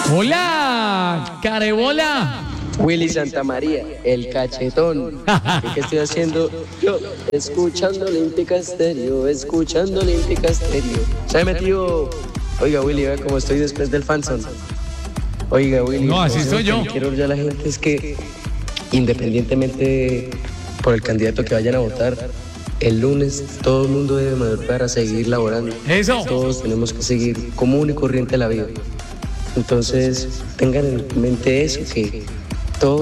Hola, carebola. Willy Santamaría, el cachetón. ¿Qué estoy haciendo? Yo, escuchando Olímpica Estéreo, escuchando Olímpica Estéreo. Se ha metido. Oiga, Willy, vea cómo estoy después del fanzón. Oiga, Willy. No, así estoy yo. Quiero ya a la gente es que, independientemente por el candidato que vayan a votar, el lunes todo el mundo debe madrugar a seguir laborando. Eso. Todos tenemos que seguir común y corriente la vida. Entonces, tengan en mente eso, que